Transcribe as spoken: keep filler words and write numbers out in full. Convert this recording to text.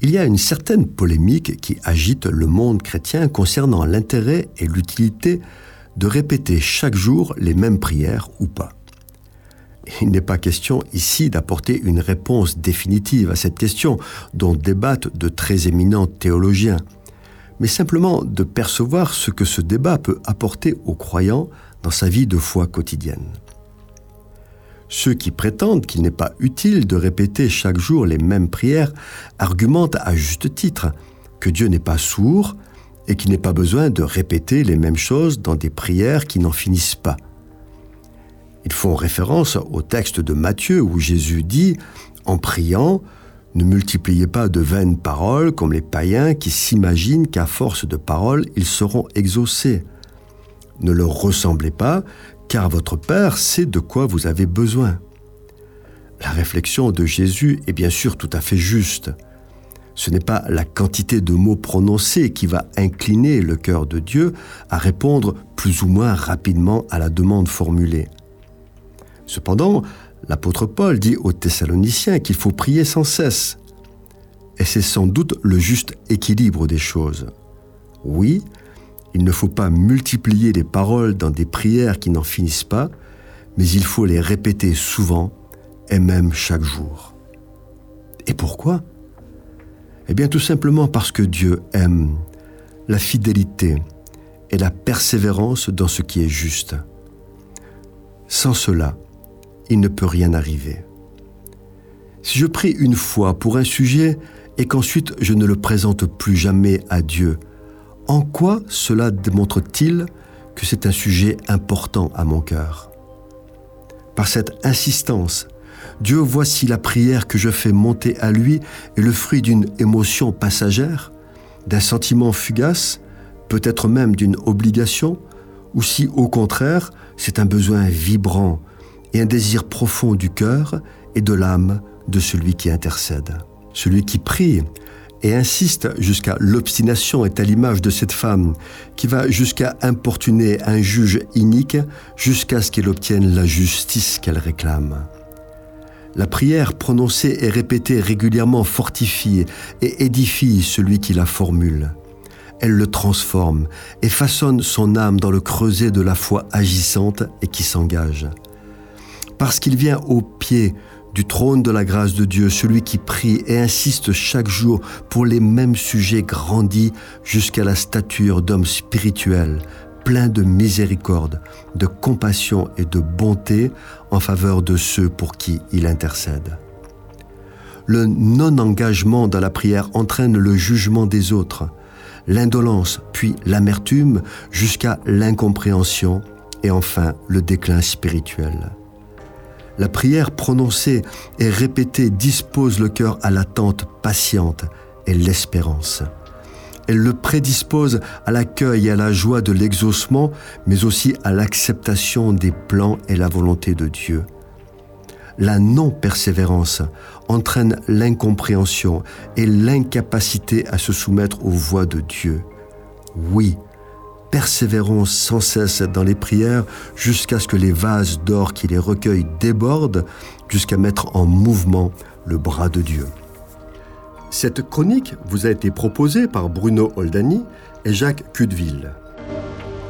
Il y a une certaine polémique qui agite le monde chrétien concernant l'intérêt et l'utilité de répéter chaque jour les mêmes prières ou pas. Il n'est pas question ici d'apporter une réponse définitive à cette question dont débattent de très éminents théologiens, mais simplement de percevoir ce que ce débat peut apporter aux croyants dans sa vie de foi quotidienne. Ceux qui prétendent qu'il n'est pas utile de répéter chaque jour les mêmes prières argumentent à juste titre que Dieu n'est pas sourd et qu'il n'est pas besoin de répéter les mêmes choses dans des prières qui n'en finissent pas. Ils font référence au texte de Matthieu où Jésus dit « En priant, ne multipliez pas de vaines paroles comme les païens qui s'imaginent qu'à force de paroles, ils seront exaucés. Ne leur ressemblez pas, car votre Père sait de quoi vous avez besoin. » La réflexion de Jésus est bien sûr tout à fait juste. Ce n'est pas la quantité de mots prononcés qui va incliner le cœur de Dieu à répondre plus ou moins rapidement à la demande formulée. Cependant, l'apôtre Paul dit aux Thessaloniciens qu'il faut prier sans cesse. Et c'est sans doute le juste équilibre des choses. Oui, il ne faut pas multiplier les paroles dans des prières qui n'en finissent pas, mais il faut les répéter souvent et même chaque jour. Et pourquoi ? Eh bien tout simplement parce que Dieu aime la fidélité et la persévérance dans ce qui est juste. Sans cela, il ne peut rien arriver. Si je prie une fois pour un sujet et qu'ensuite je ne le présente plus jamais à Dieu, en quoi cela démontre-t-il que c'est un sujet important à mon cœur ? Par cette insistance, Dieu voit si la prière que je fais monter à lui est le fruit d'une émotion passagère, d'un sentiment fugace, peut-être même d'une obligation, ou si au contraire c'est un besoin vibrant et un désir profond du cœur et de l'âme de celui qui intercède. Celui qui prie et insiste jusqu'à l'obstination est à l'image de cette femme qui va jusqu'à importuner un juge inique jusqu'à ce qu'elle obtienne la justice qu'elle réclame. La prière prononcée et répétée régulièrement fortifie et édifie celui qui la formule. Elle le transforme et façonne son âme dans le creuset de la foi agissante et qui s'engage. Parce qu'il vient au pied du trône de la grâce de Dieu, celui qui prie et insiste chaque jour pour les mêmes sujets grandit jusqu'à la stature d'homme spirituel, plein de miséricorde, de compassion et de bonté en faveur de ceux pour qui il intercède. Le non-engagement dans la prière entraîne le jugement des autres, l'indolence puis l'amertume jusqu'à l'incompréhension et enfin le déclin spirituel. La prière prononcée et répétée dispose le cœur à l'attente patiente et l'espérance. Elle le prédispose à l'accueil et à la joie de l'exaucement, mais aussi à l'acceptation des plans et la volonté de Dieu. La non-persévérance entraîne l'incompréhension et l'incapacité à se soumettre aux voies de Dieu. Oui, persévérons sans cesse dans les prières jusqu'à ce que les vases d'or qui les recueillent débordent, jusqu'à mettre en mouvement le bras de Dieu. Cette chronique vous a été proposée par Bruno Oldani et Jacques Cudeville.